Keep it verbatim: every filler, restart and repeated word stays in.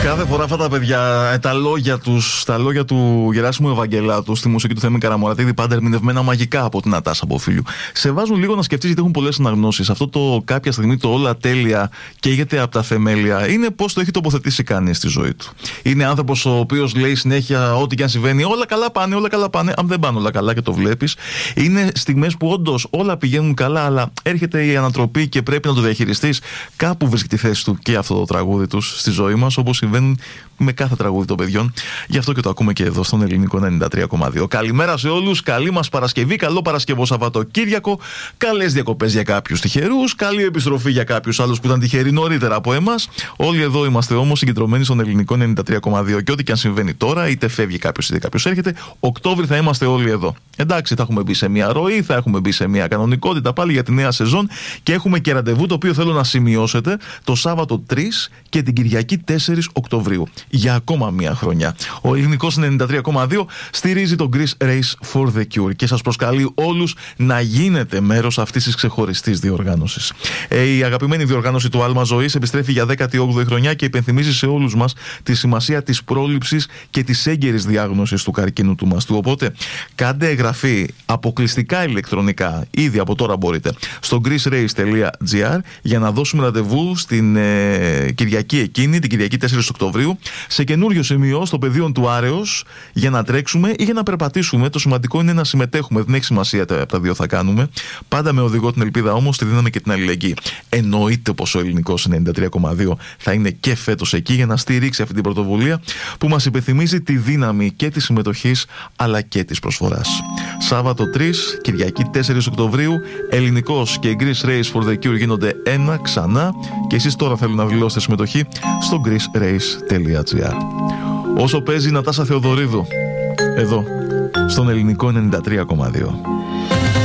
Κάθε φορά αυτά τα παιδιά, τα λόγια τους, τα λόγια του Γεράσιμου Ευαγγελάτου στη μουσική του Θέμη Καραμωρατίδη, πάντα ερμηνευμένα μαγικά από την Νατάσα Αποφίλιου, σε βάζουν λίγο να σκεφτείς, γιατί έχουν πολλές αναγνώσεις. Αυτό το κάποια στιγμή το όλα τέλεια καίγεται από τα θεμέλια είναι πώς το έχει τοποθετήσει κανείς στη ζωή του. Είναι άνθρωπος ο οποίος λέει συνέχεια ό,τι και αν συμβαίνει, όλα καλά πάνε, όλα καλά πάνε. Αν δεν πάνε όλα καλά και το βλέπεις, είναι στιγμές που όντως όλα πηγαίνουν καλά, αλλά έρχεται η ανατροπή και πρέπει να το διαχειριστείς. Κάπου βρίσκει τη θέση του και αυτό το τραγούδι τους στη ζωή μας, όπως συμβαίνουν με κάθε τραγούδι των παιδιών. Γι' αυτό και το ακούμε και εδώ στον Ελληνικό ενενήντα τρία κόμμα δύο. Καλημέρα σε όλους, καλή μας Παρασκευή, καλό Παρασκευό Σαββατοκύριακο, καλές διακοπές για κάποιους τυχερούς, καλή επιστροφή για κάποιους άλλους που ήταν τυχεροί νωρίτερα από εμάς. Όλοι εδώ είμαστε όμως συγκεντρωμένοι στον Ελληνικό ενενήντα τρία κόμμα δύο. Και ό,τι και αν συμβαίνει τώρα, είτε φεύγει κάποιος είτε κάποιος έρχεται, Οκτώβρη θα είμαστε όλοι εδώ. Εντάξει, θα έχουμε μπει σε μια ροή, θα έχουμε μπει σε μια κανονικότητα πάλι για τη νέα σεζόν και έχουμε και ραντεβού το οποίο θέλω να σημειώσετε το Σάββατο τρεις και την Κυριακή τέσσερις Οκτωβρίου. Για ακόμα μια χρονιά. Ο Ελληνικός ενενήντα τρία κόμμα δύο στηρίζει το Greece Race for the Cure και σας προσκαλεί όλους να γίνετε μέρος αυτής της ξεχωριστής διοργάνωσης. Ε, η αγαπημένη διοργάνωση του Άλμα Ζωής επιστρέφει για δέκατη όγδοη χρονιά και υπενθυμίζει σε όλους μας τη σημασία της πρόληψης και της έγκαιρης διάγνωσης του καρκίνου του μαστού. Οπότε κάντε εγγραφή αποκλειστικά ηλεκτρονικά, ήδη από τώρα μπορείτε, στο greece race τελεία gr για να δώσουμε ραντεβού στην ε, Κυριακή εκείνη, την Κυριακή τέσσερις Οκτωβρίου, σε καινούριο σημείο στο πεδίο του Άρεως για να τρέξουμε ή για να περπατήσουμε. Το σημαντικό είναι να συμμετέχουμε. Δεν έχει σημασία τα, τα δύο θα κάνουμε. Πάντα με οδηγό την ελπίδα όμως, τη δύναμη και την αλληλεγγύη. Εννοείται πως ο Ελληνικός ενενήντα τρία κόμμα δύο θα είναι και φέτος εκεί για να στηρίξει αυτή την πρωτοβουλία που μας υπενθυμίζει τη δύναμη και της συμμετοχής αλλά και της προσφοράς. Σάββατο τρεις, Κυριακή τέσσερις Οκτωβρίου, Ελληνικός και Greece Race for the Cure γίνονται ένα ξανά και εσείς τώρα θέλετε να δηλώσετε συμμετοχή στο greece race τελεία gr. Όσο παίζει η Νατάσα Θεοδωρίδου εδώ στον Ελληνικό ενενήντα τρία κόμμα δύο.